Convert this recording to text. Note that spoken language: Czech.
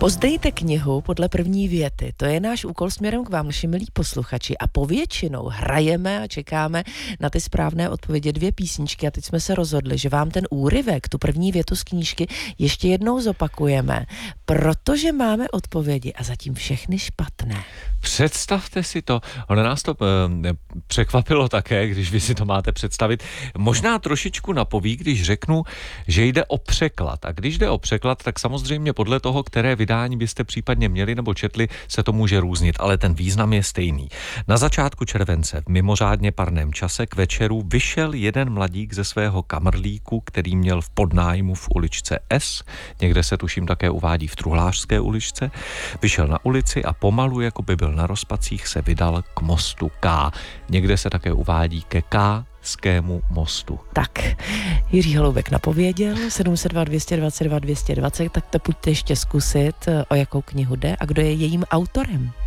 Pozdejte knihu podle první věty. To je náš úkol směrem k vám, naši milí posluchači. A povětšinou hrajeme a čekáme na ty správné odpovědi 2 písničky. A teď jsme se rozhodli, že vám ten úryvek, tu první větu z knížky, ještě jednou zopakujeme, protože máme odpovědi a zatím všechny špatné. Představte si to, ono nás to překvapilo také, když vy si to máte představit. Možná trošičku napoví, když řeknu, že jde o překlad. A když jde o překlad, tak samozřejmě podle toho, které vydání byste případně měli nebo četli, se to může různit, ale ten význam je stejný. Na začátku července v mimořádně parném čase k večeru vyšel jeden mladík ze svého kamrlíku, který měl v podnájmu v uličce S, někde se tuším také uvádí v Truhlářské uličce, vyšel na ulici a pomalu, jako by byl na rozpacích, se vydal k mostu K. Někde se také uvádí ke Kskému mostu. Tak, Jiří Holoubek napověděl, 702 222 220, tak to pojďte ještě zkusit, o jakou knihu jde a kdo je jejím autorem.